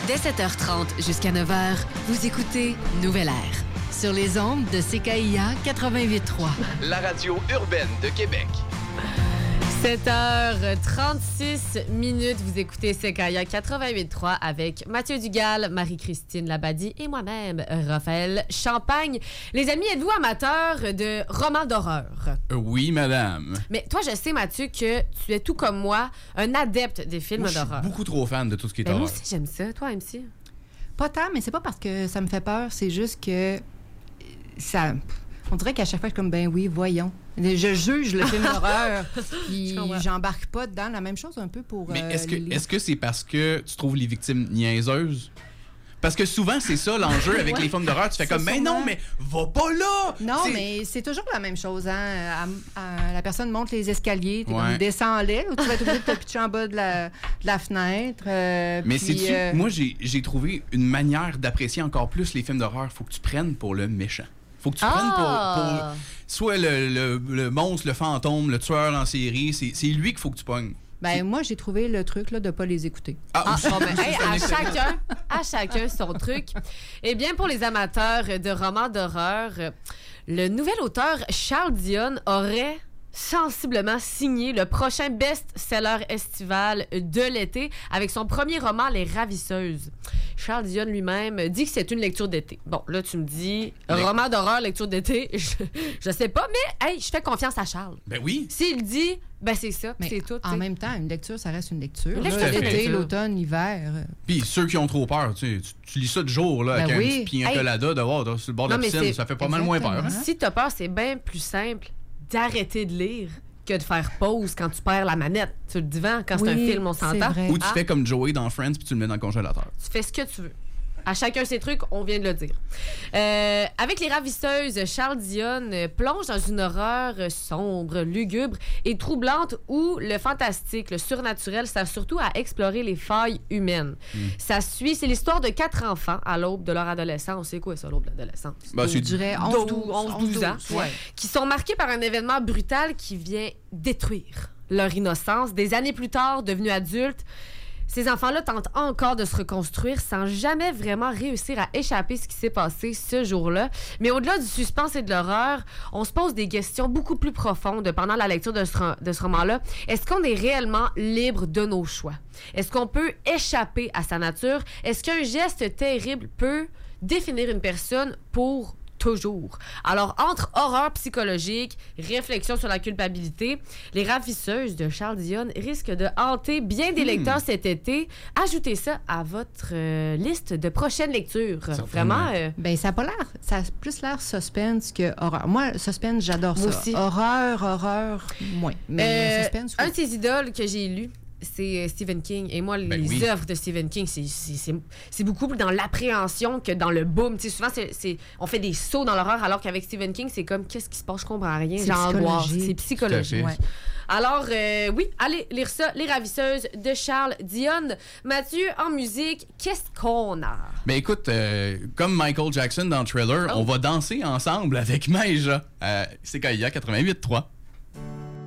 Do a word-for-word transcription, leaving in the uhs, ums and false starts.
Dès sept heures trente jusqu'à neuf heures, vous écoutez Nouvelle Air sur les ondes de C K I A quatre-vingt-huit trois. La radio urbaine de Québec. sept heures trente-six minutes, vous écoutez C K I A quatre-vingt-huit trois avec Mathieu Dugal, Marie-Christine Labadie et moi-même, Raphaël Champagne. Les amis, êtes-vous amateurs de romans d'horreur? Euh, oui, madame. Mais toi, je sais, Mathieu, que tu es tout comme moi, un adepte des films Moi, je suis d'horreur. beaucoup trop fan de tout ce qui est Ben, moi horreur. aussi, j'aime ça. Toi, M C? Pas tant, mais c'est pas parce que ça me fait peur, c'est juste que ça... On dirait qu'à chaque fois, je suis comme, ben oui, voyons. Je juge le film d'horreur, puis j'embarque pas dedans. La même chose un peu pour... Mais euh, est-ce que les... est-ce que c'est parce que tu trouves les victimes niaiseuses? Parce que souvent, c'est ça l'enjeu avec Ouais. les films d'horreur. Tu fais C'est comme, mais sûrement... non, mais va pas là! Non, T'sais... mais c'est toujours la même chose. Hein? À, à, la personne monte les escaliers, t'es Ouais. comme, descends-les, ou tu vas être obligé de te pitcher en bas de la, de la fenêtre. Euh, Mais puis, c'est-tu... euh... Moi, j'ai, j'ai trouvé une manière d'apprécier encore plus les films d'horreur. Faut que tu prennes pour le méchant. Faut que tu prennes Ah! pour, pour soit le, le, le monstre, le fantôme, le tueur en série. C'est, c'est lui qu'il faut que tu pognes. Ben, moi, j'ai trouvé le truc là, de pas les écouter. Ah, Ah, aussi, bon, ben, aussi, hey, c'est un à excellent. chacun, à chacun son truc. Eh bien, pour les amateurs de romans d'horreur, le nouvel auteur Charles Dionne aurait sensiblement signé le prochain best-seller estival de l'été avec son premier roman, Les Ravisseuses. Charles Dionne lui-même dit que c'est une lecture d'été. Bon, là, tu me dis, Mais... roman d'horreur, lecture d'été, je, je sais pas, mais hey, je fais confiance à Charles. Ben oui. S'il dit, ben c'est ça, Mais c'est tout. en t'sais. même temps, une lecture, ça reste une lecture. Une Là, lecture, c'est une l'été, lecture. l'automne, l'hiver. euh, Puis ceux qui ont trop peur, tu, sais, tu, tu lis ça de jour là, Ben avec oui. un petit pina Hey. colada dehors sur le bord de Non, la mais piscine, c'est- ça fait pas mal moins peur. Exactement. Hein? Si t'as peur, c'est bien plus simple d'arrêter de lire que de faire pause quand tu perds la manette sur le divan, quand c'est un Oui, film, on c'est s'entend. vrai. Ou tu Ah, fais comme Joey dans Friends puis tu le mets dans le congélateur. tu fais ce que tu veux. À chacun ses trucs, on vient de le dire. Euh, avec Les Ravisseuses, Charles Dionne euh, plonge dans une horreur euh, sombre, lugubre et troublante où le fantastique, le surnaturel, sert surtout à explorer les failles humaines. Mm. Ça suit, c'est l'histoire de quatre enfants à l'aube de leur adolescence. C'est quoi ça, l'aube de l'adolescence? Ben, Je c'est dirais onze, douze ans. Ouais. Qui sont marqués par un événement brutal qui vient détruire leur innocence. Des années plus tard, devenus adultes, ces enfants-là tentent encore de se reconstruire sans jamais vraiment réussir à échapper ce qui s'est passé ce jour-là. Mais au-delà du suspense et de l'horreur, on se pose des questions beaucoup plus profondes pendant la lecture de ce, de ce roman-là. Est-ce qu'on est réellement libre de nos choix? Est-ce qu'on peut échapper à sa nature? Est-ce qu'un geste terrible peut définir une personne pour toujours? Alors, entre horreur psychologique, réflexion sur la culpabilité, Les Ravisseuses de Charles Dionne risquent de hanter bien des lecteurs cet été. Ajoutez ça à votre euh, liste de prochaines lectures. Certainement. Vraiment, euh, Ben, ça a pas l'air... Ça a plus l'air suspense que horreur. Moi, suspense, j'adore Moi ça. aussi. Horreur, horreur, moins. Mais euh, suspense, un oui. de ses idoles que j'ai lu, c'est euh, Stephen King. Et moi, Ben les oui. œuvres de Stephen King, c'est, c'est, c'est, c'est beaucoup plus dans l'appréhension que dans le boom. Tu sais, souvent, c'est, c'est, on fait des sauts dans l'horreur, alors qu'avec Stephen King, c'est comme, qu'est-ce qui se passe? Je comprends rien. C'est J'angoisse. psychologique. C'est psychologique. Tout à fait. Ouais. Alors, euh, oui, allez lire ça, Les Ravisseuses de Charles Dionne. Mathieu, en musique, qu'est-ce qu'on a? Ben écoute, euh, comme Michael Jackson dans Thriller, Oh. on va danser ensemble avec Maïja. Euh, c'est K I A quatre-vingt-huit trois.